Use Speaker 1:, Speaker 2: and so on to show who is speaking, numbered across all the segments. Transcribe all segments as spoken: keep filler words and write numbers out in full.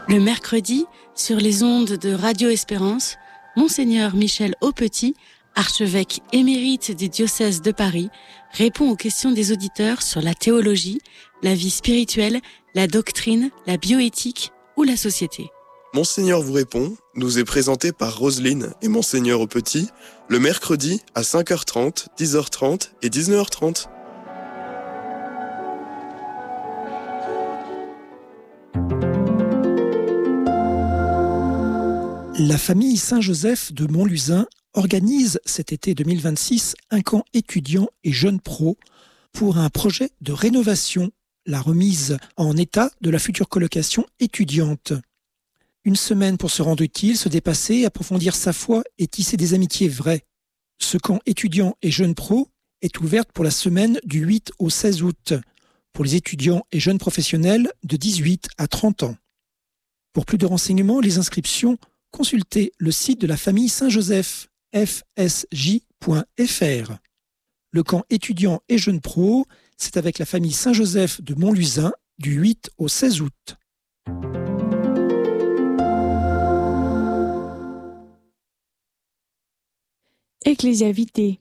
Speaker 1: Le mercredi, sur les ondes de Radio Espérance, Monseigneur Michel Aupetit, archevêque émérite du diocèse de Paris, répond aux questions des auditeurs sur la théologie, la vie spirituelle, la doctrine, la bioéthique ou la société.
Speaker 2: Monseigneur vous répond nous est présenté par Roselyne et Monseigneur Aupetit le mercredi à cinq heures trente, dix heures trente et dix-neuf heures trente.
Speaker 3: La famille Saint-Joseph de Montlusin organise cet été deux mille vingt-six un camp étudiants et jeunes pros pour un projet de rénovation, la remise en état de la future colocation étudiante. Une semaine pour se rendre utile, se dépasser, approfondir sa foi et tisser des amitiés vraies. Ce camp étudiants et jeunes pros est ouvert pour la semaine du huit au seize août pour les étudiants et jeunes professionnels de dix-huit à trente ans. Pour plus de renseignements, les inscriptions, consultez le site de la famille Saint-Joseph, f s j point f r. Le camp étudiants et jeunes pros, c'est avec la famille Saint-Joseph de Montlusin du huit au seize août.
Speaker 4: Ecclesia Vitae.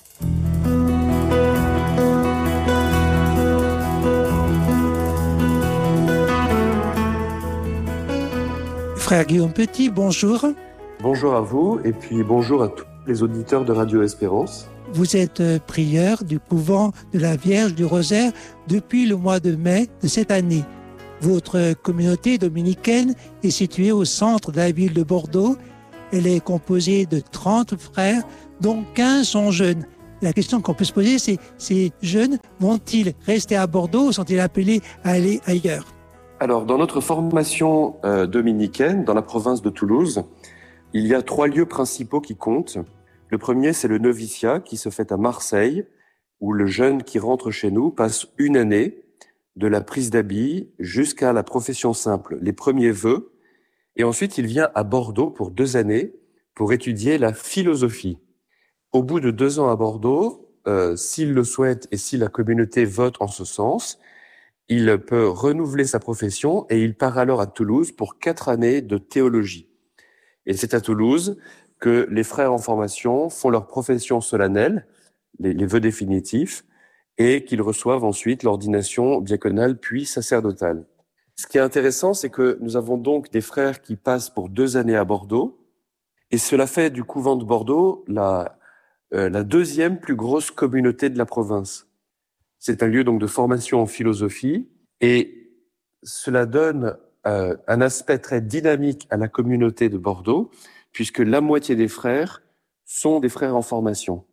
Speaker 3: Frère Guillaume Petit, bonjour.
Speaker 5: Bonjour à vous et puis bonjour à tous les auditeurs de Radio Espérance.
Speaker 3: Vous êtes prieur du couvent de la Vierge du Rosaire depuis le mois de mai de cette année. Votre communauté dominicaine est située au centre de la ville de Bordeaux. Elle est composée de trente frères, dont quinze sont jeunes. La question qu'on peut se poser, c'est ces jeunes vont-ils rester à Bordeaux ou sont-ils appelés à aller ailleurs ?
Speaker 5: Alors, dans notre formation euh, dominicaine, dans la province de Toulouse, il y a trois lieux principaux qui comptent. Le premier, c'est le noviciat qui se fait à Marseille, où le jeune qui rentre chez nous passe une année de la prise d'habit jusqu'à la profession simple, les premiers vœux. Et ensuite, il vient à Bordeaux pour deux années pour étudier la philosophie. Au bout de deux ans à Bordeaux, euh, s'il le souhaite et si la communauté vote en ce sens, il peut renouveler sa profession et il part alors à Toulouse pour quatre années de théologie. Et c'est à Toulouse que les frères en formation font leur profession solennelle, les, les vœux définitifs, et qu'ils reçoivent ensuite l'ordination diaconale puis sacerdotale. Ce qui est intéressant, c'est que nous avons donc des frères qui passent pour deux années à Bordeaux, et cela fait du couvent de Bordeaux la, euh, la deuxième plus grosse communauté de la province. C'est un lieu donc de formation en philosophie, et cela donne euh, un aspect très dynamique à la communauté de Bordeaux, puisque la moitié des frères sont des frères en formation.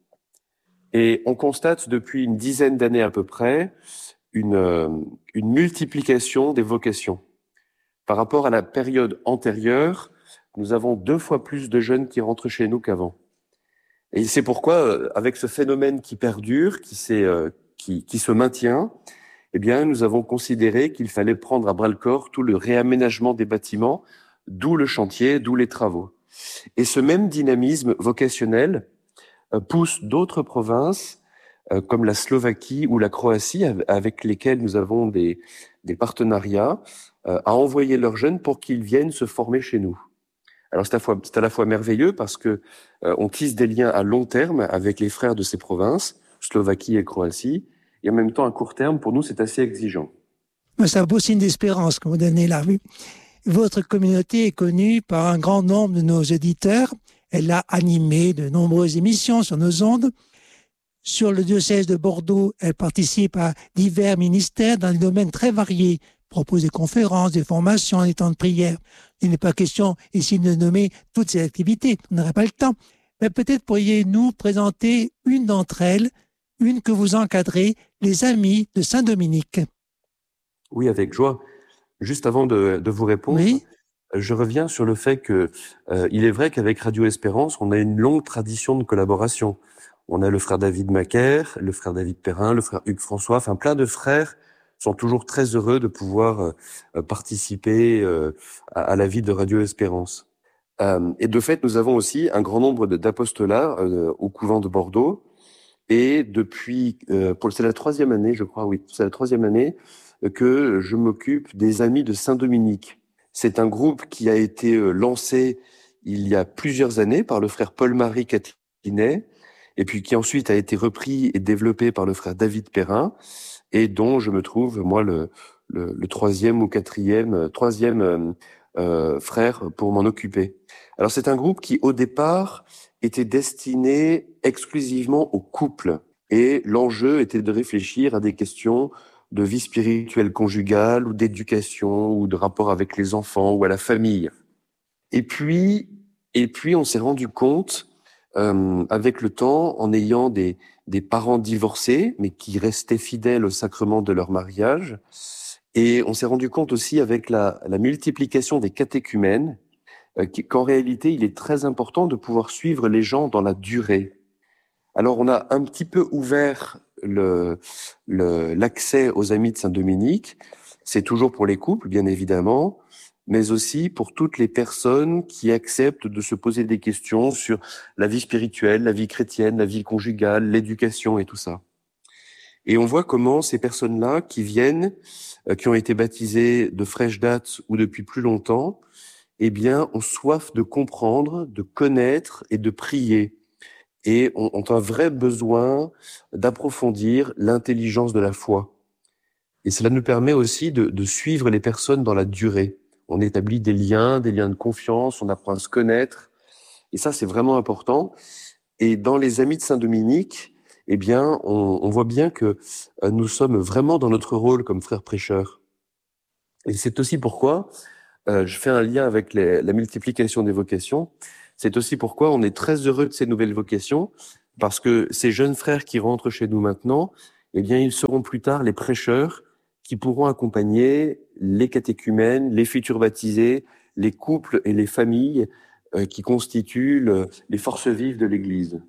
Speaker 5: Et on constate depuis une dizaine d'années à peu près une, euh, une multiplication des vocations. Par rapport à la période antérieure, nous avons deux fois plus de jeunes qui rentrent chez nous qu'avant. Et c'est pourquoi, avec ce phénomène qui perdure, qui, s'est, euh, qui, qui se maintient, eh bien, nous avons considéré qu'il fallait prendre à bras-le-corps tout le réaménagement des bâtiments, d'où le chantier, d'où les travaux. Et ce même dynamisme vocationnel euh, pousse d'autres provinces, euh, comme la Slovaquie ou la Croatie, avec lesquelles nous avons des, des partenariats, euh, à envoyer leurs jeunes pour qu'ils viennent se former chez nous. Alors c'est à la fois, c'est à la fois merveilleux parce que euh, on tisse des liens à long terme avec les frères de ces provinces, Slovaquie et Croatie, et en même temps à court terme, pour nous, c'est assez exigeant.
Speaker 3: C'est un beau signe d'espérance que vous donnez là. Votre communauté est connue par un grand nombre de nos auditeurs. Elle a animé de nombreuses émissions sur nos ondes. Sur le diocèse de Bordeaux, elle participe à divers ministères dans des domaines très variés, propose des conférences, des formations, des temps de prière. Il n'est pas question ici de nommer toutes ces activités, on n'aurait pas le temps. Mais peut-être pourriez-nous présenter une d'entre elles, une que vous encadrez, les Amis de Saint-Dominique.
Speaker 5: Oui, avec joie. Juste avant de, de vous répondre, oui. Je reviens sur le fait que euh, il est vrai qu'avec Radio Espérance, on a une longue tradition de collaboration. On a le frère David Macaire, le frère David Perrin, le frère Hugues François, enfin plein de frères sont toujours très heureux de pouvoir euh, participer euh, à, à la vie de Radio Espérance. Euh, et de fait, nous avons aussi un grand nombre de, d'apostolats euh, au couvent de Bordeaux. Et depuis, euh, pour, c'est la troisième année, je crois, oui, c'est la troisième année euh, que je m'occupe des Amis de Saint-Dominique. C'est un groupe qui a été lancé il y a plusieurs années par le frère Paul-Marie Catlinet, et puis qui ensuite a été repris et développé par le frère David Perrin, et dont je me trouve, moi, le, le, le troisième ou quatrième, troisième euh, frère pour m'en occuper. Alors c'est un groupe qui, au départ, était destiné exclusivement aux couples, et l'enjeu était de réfléchir à des questions de vie spirituelle conjugale, ou d'éducation, ou de rapport avec les enfants, ou à la famille. Et puis, et puis on s'est rendu compte, euh, avec le temps, en ayant des, des parents divorcés, mais qui restaient fidèles au sacrement de leur mariage, et on s'est rendu compte aussi avec la, la multiplication des catéchumènes, euh, qu'en réalité, il est très important de pouvoir suivre les gens dans la durée. Alors, on a un petit peu ouvert le, le, l'accès aux Amis de Saint-Dominique. C'est toujours pour les couples, bien évidemment, mais aussi pour toutes les personnes qui acceptent de se poser des questions sur la vie spirituelle, la vie chrétienne, la vie conjugale, l'éducation et tout ça. Et on voit comment ces personnes-là qui viennent, euh, qui ont été baptisées de fraîche date ou depuis plus longtemps, eh bien, ont soif de comprendre, de connaître et de prier. Et ont, ont un vrai besoin d'approfondir l'intelligence de la foi. Et cela nous permet aussi de, de suivre les personnes dans la durée. On établit des liens, des liens de confiance, on apprend à se connaître. Et ça, c'est vraiment important. Et dans les Amis de Saint-Dominique, eh bien, on, on voit bien que euh, nous sommes vraiment dans notre rôle comme frères prêcheurs. Et c'est aussi pourquoi, euh, je fais un lien avec les, la multiplication des vocations, c'est aussi pourquoi on est très heureux de ces nouvelles vocations, parce que ces jeunes frères qui rentrent chez nous maintenant, eh bien, ils seront plus tard les prêcheurs qui pourront accompagner les catéchumènes, les futurs baptisés, les couples et les familles euh, qui constituent le, les forces vives de l'Église.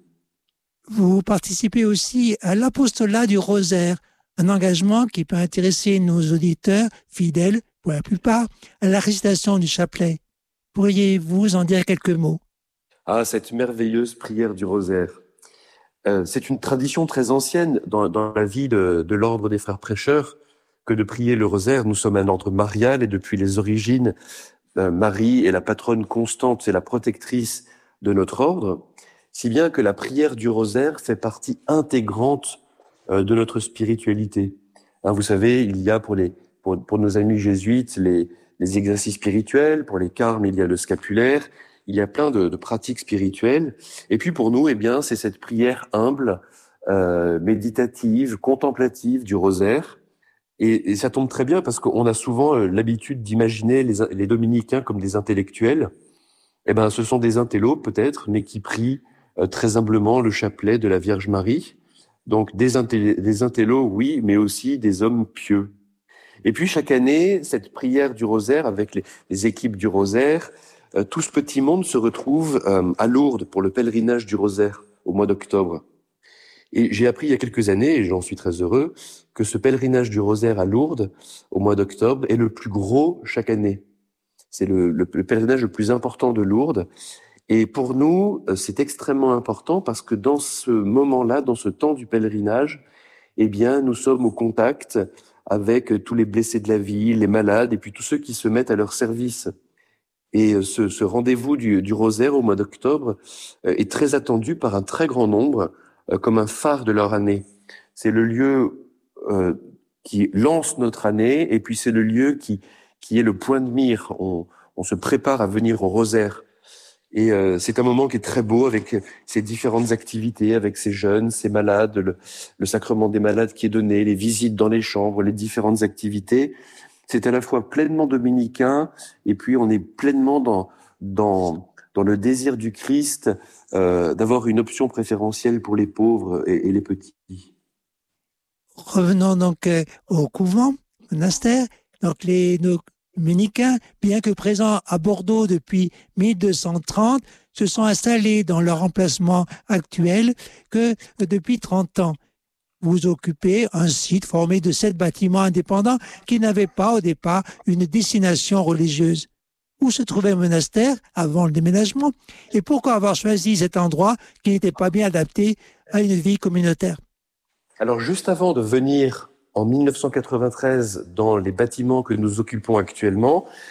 Speaker 3: Vous participez aussi à l'apostolat du rosaire, un engagement qui peut intéresser nos auditeurs, fidèles pour la plupart, à la récitation du chapelet. Pourriez-vous en dire quelques mots ?
Speaker 5: Ah, cette merveilleuse prière du rosaire. Euh, c'est une tradition très ancienne dans, dans la vie de, de l'ordre des frères prêcheurs que de prier le rosaire. Nous sommes un ordre marial et depuis les origines, euh, Marie est la patronne constante, c'est la protectrice de notre ordre, si bien que la prière du rosaire fait partie intégrante euh, de notre spiritualité. Hein, vous savez, il y a pour, les, pour, pour nos amis jésuites les, les exercices spirituels, pour les carmes, il y a le scapulaire, il y a plein de, de pratiques spirituelles. Et puis pour nous, eh bien, c'est cette prière humble, euh, méditative, contemplative du rosaire. Et, et ça tombe très bien parce qu'on a souvent euh, l'habitude d'imaginer les, les dominicains comme des intellectuels. Eh ben, ce sont des intellos peut-être, mais qui prient euh, très humblement le chapelet de la Vierge Marie. Donc des, intelli- des intellos, oui, mais aussi des hommes pieux. Et puis chaque année, cette prière du rosaire avec les, les équipes du rosaire, euh, tout ce petit monde se retrouve euh, à Lourdes pour le pèlerinage du rosaire au mois d'octobre. Et j'ai appris il y a quelques années, et j'en suis très heureux, que ce pèlerinage du rosaire à Lourdes au mois d'octobre est le plus gros chaque année. C'est le, le, le pèlerinage le plus important de Lourdes. Et pour nous, c'est extrêmement important parce que dans ce moment-là, dans ce temps du pèlerinage, eh bien, nous sommes au contact avec tous les blessés de la vie, les malades, et puis tous ceux qui se mettent à leur service. Et ce, ce rendez-vous du, du rosaire au mois d'octobre est très attendu par un très grand nombre, comme un phare de leur année. C'est le lieu euh, qui lance notre année, et puis c'est le lieu qui, qui est le point de mire. On, on se prépare à venir au rosaire. Et euh, c'est un moment qui est très beau avec ces différentes activités, avec ces jeunes, ces malades, le, le sacrement des malades qui est donné, les visites dans les chambres, les différentes activités. C'est à la fois pleinement dominicain et puis on est pleinement dans dans dans le désir du Christ euh, d'avoir une option préférentielle pour les pauvres et, et les petits.
Speaker 3: Revenons donc euh, au couvent, monastère. Donc les nos dominicains, bien que présents à Bordeaux depuis mille deux cent trente, se sont installés dans leur emplacement actuel que depuis trente ans. Vous occupez un site formé de sept bâtiments indépendants qui n'avaient pas au départ une destination religieuse. Où se trouvait le monastère avant le déménagement et pourquoi avoir choisi cet endroit qui n'était pas bien adapté à une vie communautaire?
Speaker 5: Alors juste avant de venir en mille neuf cent quatre-vingt-treize dans les bâtiments que nous occupons actuellement,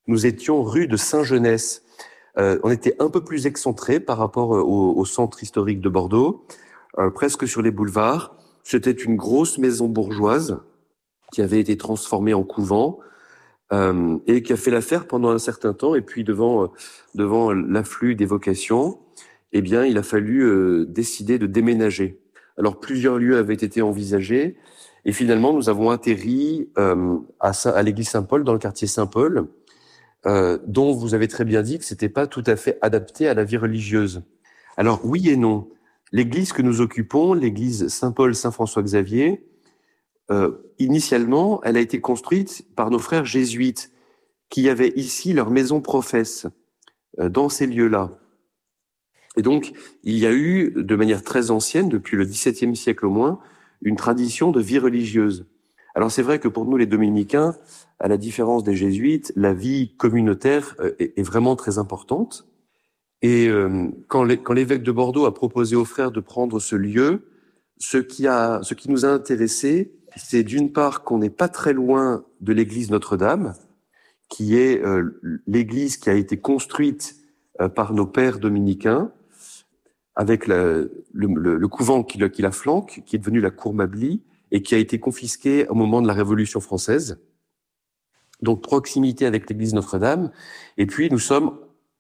Speaker 5: Nous étions rue de Saint-Genès. Euh, on était un peu plus excentré par rapport au, au centre historique de Bordeaux, euh, presque sur les boulevards. C'était une grosse maison bourgeoise qui avait été transformée en couvent euh, et qui a fait l'affaire pendant un certain temps. Et puis devant, euh, devant l'afflux des vocations, eh bien, il a fallu euh, décider de déménager. Alors plusieurs lieux avaient été envisagés et finalement nous avons atterri euh, à, Saint, à l'église Saint-Paul dans le quartier Saint-Paul. Euh, dont vous avez très bien dit que c'était pas tout à fait adapté à la vie religieuse. Alors oui et non. L'église que nous occupons, l'église Saint-Paul-Saint-François-Xavier, euh, initialement, elle a été construite par nos frères jésuites qui avaient ici leur maison professe euh, dans ces lieux-là. Et donc, il y a eu, de manière très ancienne, depuis le dix-septième siècle au moins, une tradition de vie religieuse. Alors c'est vrai que pour nous les dominicains, à la différence des jésuites, la vie communautaire est, est vraiment très importante. Et euh, quand, les, quand l'évêque de Bordeaux a proposé aux frères de prendre ce lieu, ce qui, a, ce qui nous a intéressés, c'est d'une part qu'on n'est pas très loin de l'église Notre-Dame, qui est euh, l'église qui a été construite euh, par nos pères dominicains, avec la, le, le, le couvent qui, qui la flanque, qui est devenu la cour Mably, et qui a été confisqué au moment de la Révolution française. Donc, proximité avec l'église Notre-Dame. Et puis, nous sommes...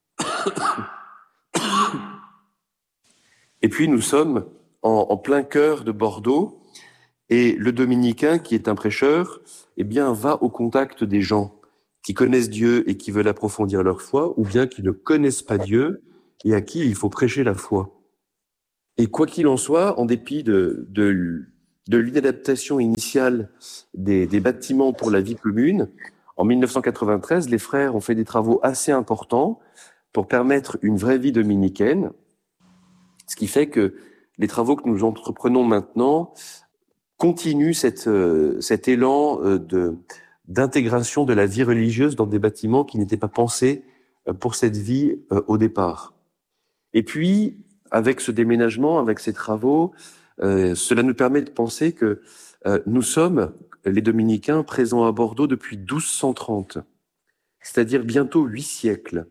Speaker 5: et puis, nous sommes en, en plein cœur de Bordeaux. Et le dominicain, qui est un prêcheur, eh bien, va au contact des gens qui connaissent Dieu et qui veulent approfondir leur foi, ou bien qui ne connaissent pas Dieu et à qui il faut prêcher la foi. Et quoi qu'il en soit, en dépit de... de de l'inadaptation initiale des, des bâtiments pour la vie commune, en mille neuf cent quatre-vingt-treize, les frères ont fait des travaux assez importants pour permettre une vraie vie dominicaine, ce qui fait que les travaux que nous entreprenons maintenant continuent cette, euh, cet élan euh, de, d'intégration de la vie religieuse dans des bâtiments qui n'étaient pas pensés euh, pour cette vie euh, au départ. Et puis, avec ce déménagement, avec ces travaux, Euh, cela nous permet de penser que euh, nous sommes, les dominicains, présents à Bordeaux depuis douze cent trente, c'est-à-dire bientôt huit siècles.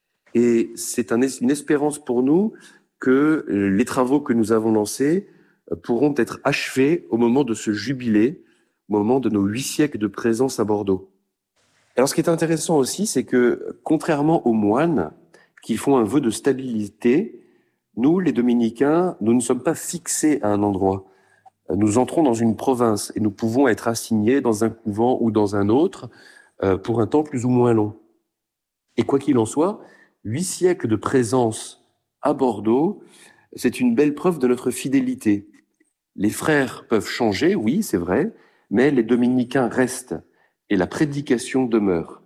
Speaker 5: Et c'est un, une espérance pour nous que les travaux que nous avons lancés euh, pourront être achevés au moment de ce jubilé, au moment de nos huit siècles de présence à Bordeaux. Alors ce qui est intéressant aussi, c'est que contrairement aux moines qui font un vœu de stabilité, nous, les dominicains, nous ne sommes pas fixés à un endroit. Nous entrons dans une province et nous pouvons être assignés dans un couvent ou dans un autre euh, pour un temps plus ou moins long. Et quoi qu'il en soit, huit siècles de présence à Bordeaux, c'est une belle preuve de notre fidélité. Les frères peuvent changer, oui, c'est vrai, mais les dominicains restent et la prédication demeure.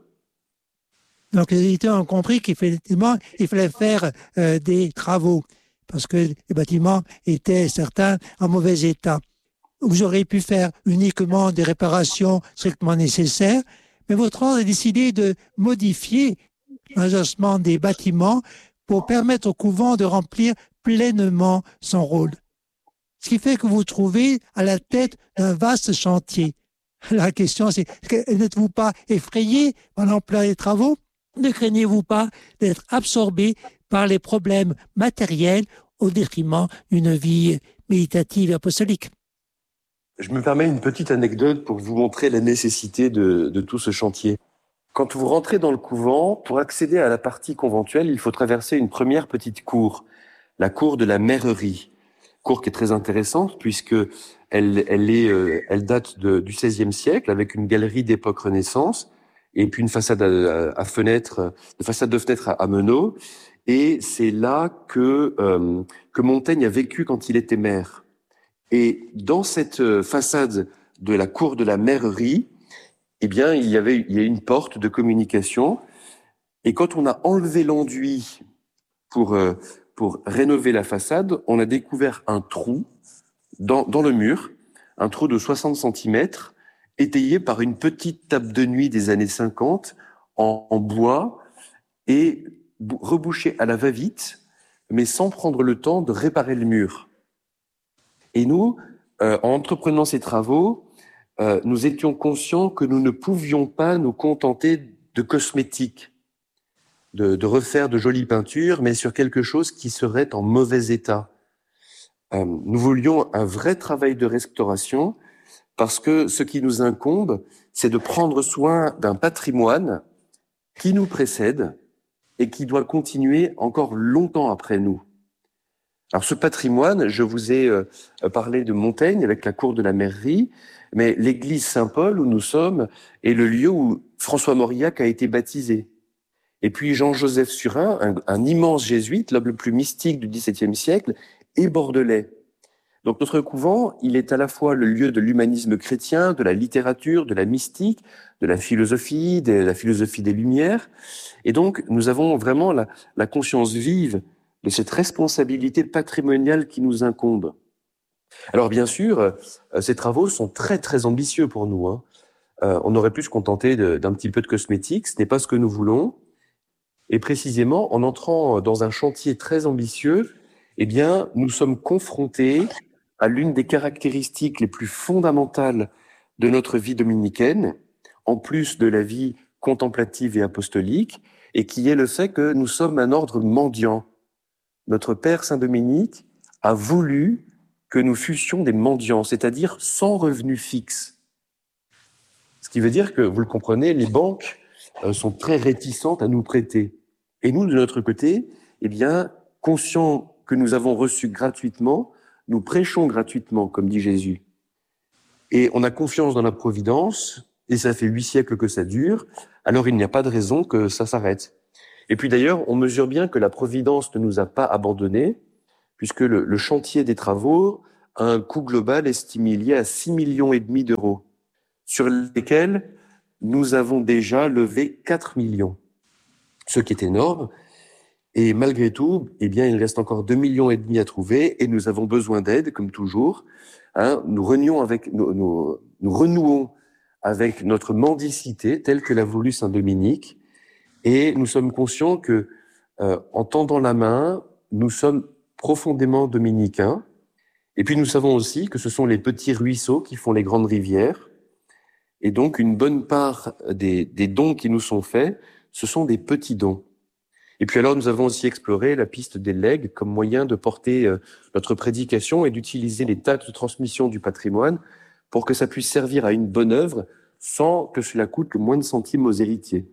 Speaker 3: Donc les éditeurs ont compris qu'effectivement, il fallait faire euh, des travaux, parce que les bâtiments étaient, certains, en mauvais état. Vous auriez pu faire uniquement des réparations strictement nécessaires, mais votre ordre a décidé de modifier l'agencement des bâtiments pour permettre au couvent de remplir pleinement son rôle. Ce qui fait que vous vous trouvez à la tête d'un vaste chantier. La question, c'est, n'êtes-vous pas effrayé par l'ampleur des travaux ? Ne craignez-vous pas d'être absorbé par les problèmes matériels au détriment d'une vie méditative et apostolique?
Speaker 5: Je me permets une petite anecdote pour vous montrer la nécessité de, de tout ce chantier. Quand vous rentrez dans le couvent, pour accéder à la partie conventuelle, il faut traverser une première petite cour, la cour de la mairerie. Cour qui est très intéressante puisque elle, elle, est, euh, elle date de, du seizième siècle avec une galerie d'époque Renaissance et puis une façade à, à fenêtre, de façade de fenêtre à, à meneaux. Et c'est là que, euh, que Montaigne a vécu quand il était maire. Et dans cette façade de la cour de la mairerie, eh bien, il y avait, il y a une porte de communication. Et quand on a enlevé l'enduit pour, euh, pour rénover la façade, on a découvert un trou dans, dans le mur, un trou de soixante centimètres, étayé par une petite table de nuit des années cinquante en, en bois et rebouché à la va-vite, mais sans prendre le temps de réparer le mur. Et nous, euh, en entreprenant ces travaux, euh, nous étions conscients que nous ne pouvions pas nous contenter de cosmétique, de, de refaire de jolies peintures, mais sur quelque chose qui serait en mauvais état. Euh, nous voulions un vrai travail de restauration parce que ce qui nous incombe, c'est de prendre soin d'un patrimoine qui nous précède et qui doit continuer encore longtemps après nous. Alors ce patrimoine, je vous ai euh, parlé de Montaigne avec la cour de la mairie, mais l'église Saint-Paul où nous sommes est le lieu où François Mauriac a été baptisé. Et puis Jean-Joseph Surin, un, un immense jésuite, l'homme le plus mystique du dix-septième siècle, est bordelais. Donc notre couvent, il est à la fois le lieu de l'humanisme chrétien, de la littérature, de la mystique, de la philosophie, de la philosophie des Lumières. Et donc nous avons vraiment la, la conscience vive de cette responsabilité patrimoniale qui nous incombe. Alors bien sûr, euh, ces travaux sont très très ambitieux pour nous. Hein. Euh, on aurait pu se contenter de, d'un petit peu de cosmétique, ce n'est pas ce que nous voulons. Et précisément, en entrant dans un chantier très ambitieux, eh bien, nous sommes confrontés à l'une des caractéristiques les plus fondamentales de notre vie dominicaine, en plus de la vie contemplative et apostolique, et qui est le fait que nous sommes un ordre mendiant. Notre Père Saint-Dominique a voulu que nous fussions des mendiants, c'est-à-dire sans revenu fixe. Ce qui veut dire que, vous le comprenez, les banques euh, sont très réticentes à nous prêter. Et nous, de notre côté, eh bien, conscients que nous avons reçu gratuitement, nous prêchons gratuitement, comme dit Jésus. Et on a confiance dans la providence, et ça fait huit siècles que ça dure, alors il n'y a pas de raison que ça s'arrête. Et puis d'ailleurs, on mesure bien que la Providence ne nous a pas abandonnés, puisque le, le chantier des travaux a un coût global estimé lié à six millions et demi d'euros, sur lesquels nous avons déjà levé quatre millions, ce qui est énorme. Et malgré tout, eh bien, il reste encore deux millions et demi à trouver, et nous avons besoin d'aide, comme toujours. Hein, nous renions avec, nous, nous, nous renouons avec notre mendicité, telle que l'a voulu Saint Dominique. Et nous sommes conscients que, euh, en tendant la main, nous sommes profondément dominicains. Et puis nous savons aussi que ce sont les petits ruisseaux qui font les grandes rivières. Et donc une bonne part des, des dons qui nous sont faits, ce sont des petits dons. Et puis alors nous avons aussi exploré la piste des legs comme moyen de porter euh, notre prédication et d'utiliser les taxes de transmission du patrimoine pour que ça puisse servir à une bonne œuvre sans que cela coûte le moindre centime aux héritiers.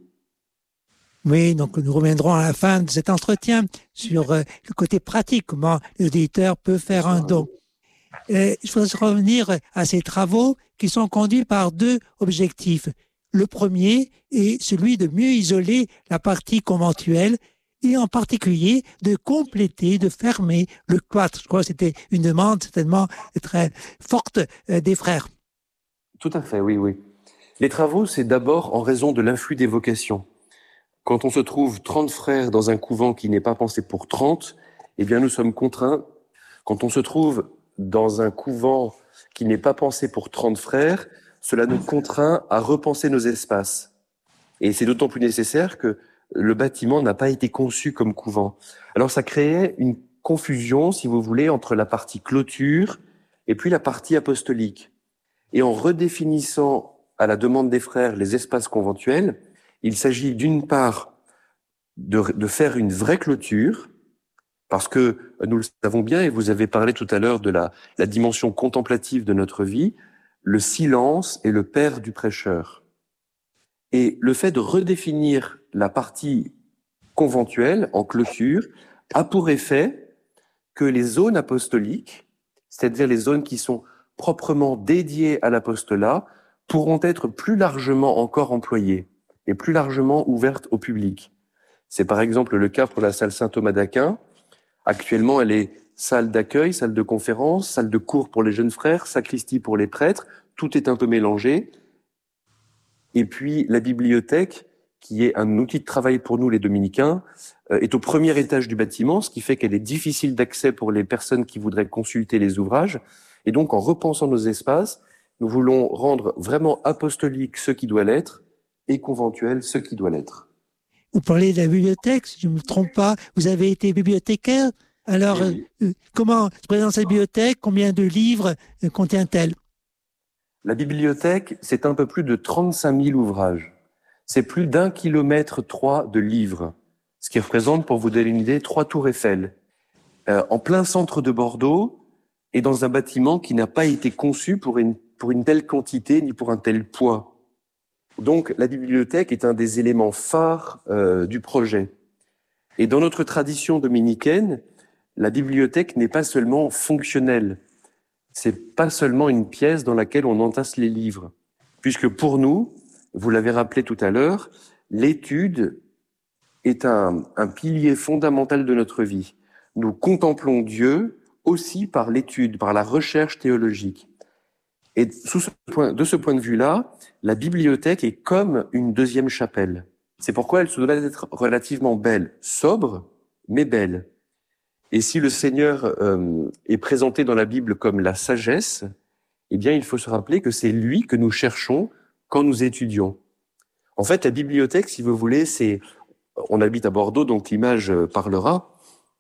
Speaker 3: Oui, donc nous reviendrons à la fin de cet entretien sur euh, le côté pratique, comment l'auditeur peut faire un don. Euh, je voudrais revenir à ces travaux qui sont conduits par deux objectifs. Le premier est celui de mieux isoler la partie conventuelle et en particulier de compléter, de fermer le cloître. Je crois que c'était une demande certainement très forte euh, des frères.
Speaker 5: Tout à fait, oui, oui. Les travaux, c'est d'abord en raison de l'influx des vocations. Quand on se trouve trente frères dans un couvent qui n'est pas pensé pour trente, eh bien nous sommes contraints. Quand on se trouve dans un couvent qui n'est pas pensé pour trente frères, cela nous contraint à repenser nos espaces. Et c'est d'autant plus nécessaire que le bâtiment n'a pas été conçu comme couvent. Alors ça créait une confusion, si vous voulez, entre la partie clôture et puis la partie apostolique. Et en redéfinissant à la demande des frères les espaces conventuels, il s'agit d'une part de, de faire une vraie clôture, parce que nous le savons bien, et vous avez parlé tout à l'heure de la, la dimension contemplative de notre vie, le silence est le père du prêcheur. Et le fait de redéfinir la partie conventuelle en clôture a pour effet que les zones apostoliques, c'est-à-dire les zones qui sont proprement dédiées à l'apostolat, pourront être plus largement encore employées et plus largement ouvertes au public. C'est par exemple le cas pour la salle Saint-Thomas d'Aquin. Actuellement, elle est salle d'accueil, salle de conférence, salle de cours pour les jeunes frères, sacristie pour les prêtres. Tout est un peu mélangé. Et puis la bibliothèque, qui est un outil de travail pour nous les dominicains, est au premier étage du bâtiment, ce qui fait qu'elle est difficile d'accès pour les personnes qui voudraient consulter les ouvrages. Et donc, en repensant nos espaces, nous voulons rendre vraiment apostolique ce qui doit l'être et conventuel ce qui doit l'être.
Speaker 3: Vous parlez de la bibliothèque, si je ne me trompe pas, vous avez été bibliothécaire. Alors, oui. euh, comment se présente cette bibliothèque? Combien de livres euh, contient-elle?
Speaker 5: La bibliothèque, c'est un peu plus de trente-cinq mille ouvrages. c'est plus d'un kilomètre trois de livres, ce qui représente, pour vous donner une idée, trois tours Eiffel, euh, en plein centre de Bordeaux et dans un bâtiment qui n'a pas été conçu pour une, pour une telle quantité ni pour un tel poids. Donc la bibliothèque est un des éléments phares euh, du projet. Et dans notre tradition dominicaine, la bibliothèque n'est pas seulement fonctionnelle, c'est pas seulement une pièce dans laquelle on entasse les livres, puisque pour nous, vous l'avez rappelé tout à l'heure, l'étude est un, un pilier fondamental de notre vie. Nous contemplons Dieu aussi par l'étude, par la recherche théologique. Et sous ce point, de ce point de vue-là, la bibliothèque est comme une deuxième chapelle. C'est pourquoi elle se doit d'être relativement belle, sobre, mais belle. Et si le Seigneur euh, est présenté dans la Bible comme la sagesse, eh bien, il faut se rappeler que c'est lui que nous cherchons quand nous étudions. En fait, la bibliothèque, si vous voulez, c'est... On habite à Bordeaux, donc l'image parlera.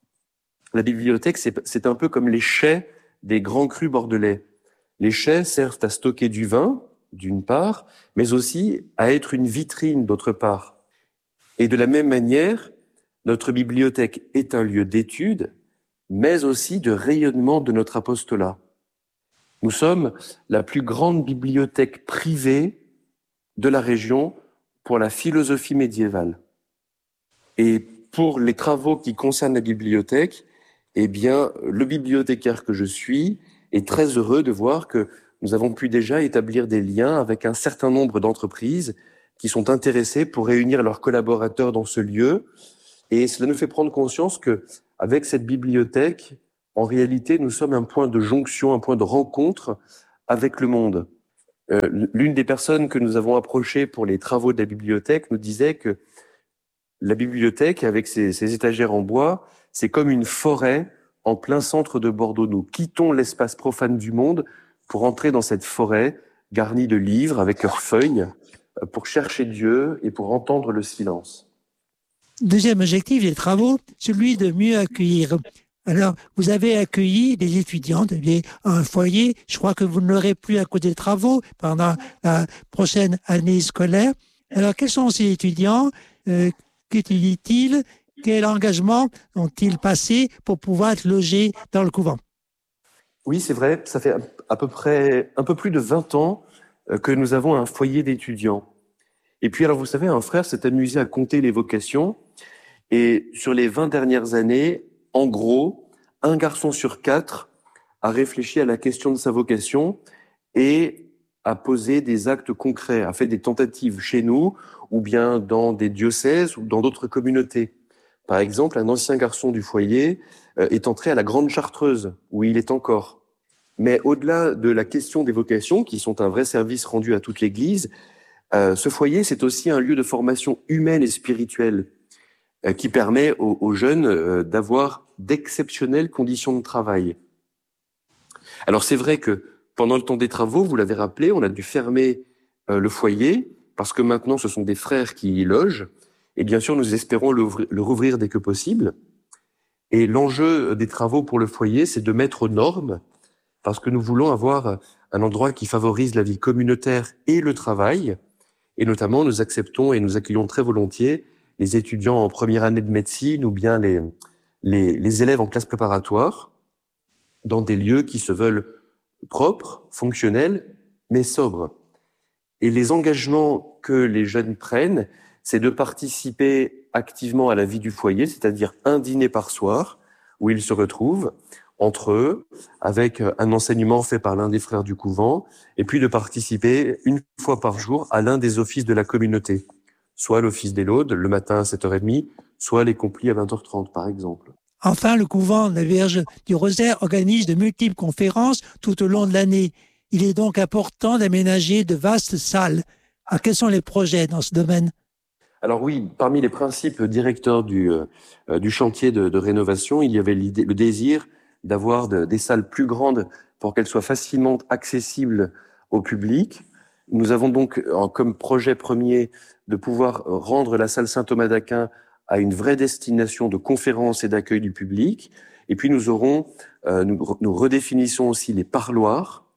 Speaker 5: La bibliothèque, c'est, c'est un peu comme les chais des grands crus bordelais. Les chais servent à stocker du vin, d'une part, mais aussi à être une vitrine, d'autre part. Et de la même manière, notre bibliothèque est un lieu d'étude, mais aussi de rayonnement de notre apostolat. Nous sommes la plus grande bibliothèque privée de la région pour la philosophie médiévale. Et pour les travaux qui concernent la bibliothèque, eh bien, le bibliothécaire que je suis est très heureux de voir que nous avons pu déjà établir des liens avec un certain nombre d'entreprises qui sont intéressées pour réunir leurs collaborateurs dans ce lieu. Et cela nous fait prendre conscience que, avec cette bibliothèque, en réalité, nous sommes un point de jonction, un point de rencontre avec le monde. Euh, l'une des personnes que nous avons approchées pour les travaux de la bibliothèque nous disait que la bibliothèque, avec ses, ses étagères en bois, c'est comme une forêt en plein centre de Bordeaux. Nous quittons l'espace profane du monde pour entrer dans cette forêt garnie de livres avec leurs feuilles, pour chercher Dieu et pour entendre le silence.
Speaker 6: Deuxième objectif des travaux, celui de mieux accueillir. Alors, vous avez accueilli des étudiants, vous aviez un foyer. Je crois que vous ne l'aurez plus à cause des travaux pendant la prochaine année scolaire. Alors, quels sont ces étudiants? euh, Qu'étudient-ils? Quel engagement ont-ils passé pour pouvoir être logés dans le couvent?
Speaker 5: Oui, c'est vrai. Ça fait à peu près un peu plus de vingt ans que nous avons un foyer d'étudiants. Et puis, alors, vous savez, un frère s'est amusé à compter les vocations. Et sur les vingt dernières années, en gros, un garçon sur quatre a réfléchi à la question de sa vocation et a posé des actes concrets, a fait des tentatives chez nous ou bien dans des diocèses ou dans d'autres communautés. Par exemple, un ancien garçon du foyer est entré à la Grande Chartreuse, où il est encore. Mais au-delà de la question des vocations, qui sont un vrai service rendu à toute l'Église, euh, ce foyer, c'est aussi un lieu de formation humaine et spirituelle euh, qui permet aux, aux jeunes euh, d'avoir d'exceptionnelles conditions de travail. Alors c'est vrai que pendant le temps des travaux, vous l'avez rappelé, on a dû fermer euh, le foyer parce que maintenant ce sont des frères qui y logent. Et bien sûr, nous espérons le, le rouvrir dès que possible. Et l'enjeu des travaux pour le foyer, c'est de mettre aux normes, parce que nous voulons avoir un endroit qui favorise la vie communautaire et le travail. Et notamment, nous acceptons et nous accueillons très volontiers les étudiants en première année de médecine ou bien les, les, les élèves en classe préparatoire dans des lieux qui se veulent propres, fonctionnels, mais sobres. Et les engagements que les jeunes prennent, c'est de participer activement à la vie du foyer, c'est-à-dire un dîner par soir, où ils se retrouvent entre eux, avec un enseignement fait par l'un des frères du couvent, et puis de participer une fois par jour à l'un des offices de la communauté, soit l'office des laudes, le matin à sept heures trente, soit les complis à vingt heures trente, par exemple.
Speaker 6: Enfin, le couvent de la Vierge du Rosaire organise de multiples conférences tout au long de l'année. Il est donc important d'aménager de vastes salles. Alors, quels sont les projets dans ce domaine?
Speaker 5: Alors oui, parmi les principes directeurs du, euh, du chantier de, de rénovation, il y avait l'idée, le désir d'avoir de, des salles plus grandes pour qu'elles soient facilement accessibles au public. Nous avons donc en, comme projet premier de pouvoir rendre la salle Saint-Thomas d'Aquin à une vraie destination de conférences et d'accueil du public. Et puis nous aurons, euh, nous, nous redéfinissons aussi les parloirs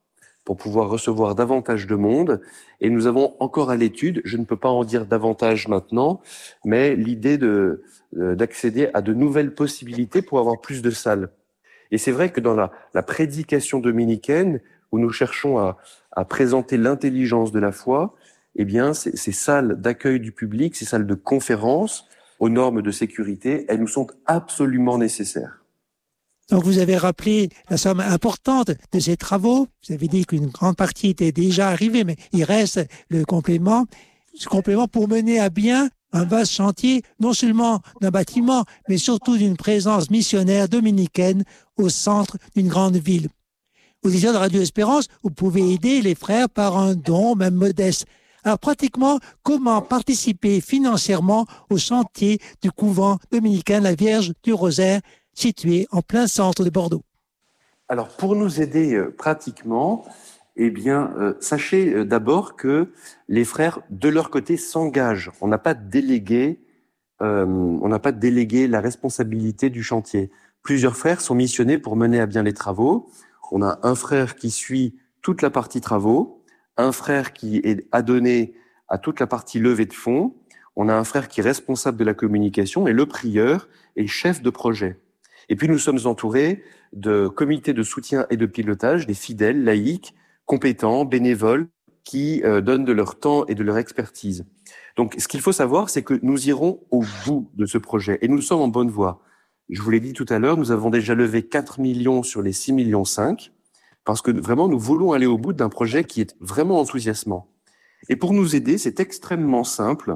Speaker 5: pour pouvoir recevoir davantage de monde. Et nous avons encore à l'étude, je ne peux pas en dire davantage maintenant, mais l'idée de, d'accéder à de nouvelles possibilités pour avoir plus de salles. Et c'est vrai que dans la, la prédication dominicaine, où nous cherchons à, à présenter l'intelligence de la foi, eh bien, ces, ces salles d'accueil du public, ces salles de conférence, aux normes de sécurité, elles nous sont absolument nécessaires.
Speaker 6: Donc, vous avez rappelé la somme importante de ces travaux. Vous avez dit qu'une grande partie était déjà arrivée, mais il reste le complément. Ce complément pour mener à bien un vaste chantier, non seulement d'un bâtiment, mais surtout d'une présence missionnaire dominicaine au centre d'une grande ville. Auditeurs de Radio Espérance, vous pouvez aider les frères par un don, même modeste. Alors, pratiquement, comment participer financièrement au chantier du couvent dominicain La Vierge du Rosaire, situé en plein centre de Bordeaux?
Speaker 5: Alors, pour nous aider euh, pratiquement, eh bien, euh, sachez euh, d'abord que les frères, de leur côté, s'engagent. On n'a pas délégué, euh, on n'a pas délégué la responsabilité du chantier. Plusieurs frères sont missionnés pour mener à bien les travaux. On a un frère qui suit toute la partie travaux, un frère qui est adonné à toute la partie levée de fonds, on a un frère qui est responsable de la communication et le prieur est chef de projet. Et puis nous sommes entourés de comités de soutien et de pilotage, des fidèles, laïcs, compétents, bénévoles, qui euh, donnent de leur temps et de leur expertise. Donc ce qu'il faut savoir, c'est que nous irons au bout de ce projet et nous sommes en bonne voie. Je vous l'ai dit tout à l'heure, nous avons déjà levé quatre millions sur les six millions cinq, parce que vraiment nous voulons aller au bout d'un projet qui est vraiment enthousiasmant. Et pour nous aider, c'est extrêmement simple.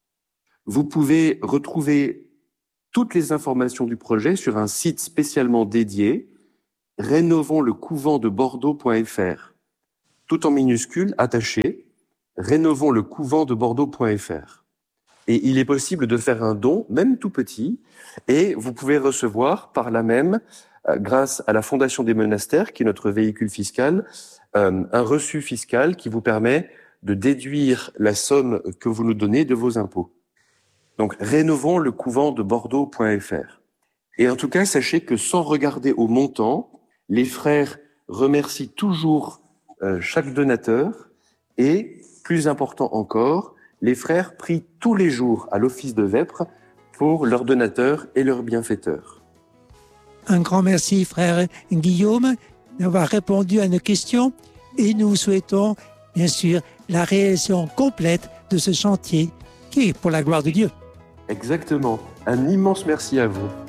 Speaker 5: Vous pouvez retrouver toutes les informations du projet sur un site spécialement dédié, rénovons le couvent de Bordeaux point f r. Tout en minuscules, attaché, rénovons le couvent de Bordeaux point f r. Et il est possible de faire un don, même tout petit, et vous pouvez recevoir par là même, euh, grâce à la Fondation des monastères, qui est notre véhicule fiscal, euh, un reçu fiscal qui vous permet de déduire la somme que vous nous donnez de vos impôts. Donc, rénovons le couvent de Bordeaux point f r. Et en tout cas, sachez que sans regarder au montant, les frères remercient toujours euh, chaque donateur et, plus important encore, les frères prient tous les jours à l'office de Vêpres pour leurs donateurs et leurs bienfaiteurs.
Speaker 6: Un grand merci, frère Guillaume, d'avoir répondu à nos questions et nous souhaitons, bien sûr, la réalisation complète de ce chantier qui est pour la gloire de Dieu.
Speaker 5: Exactement. Un immense merci à vous.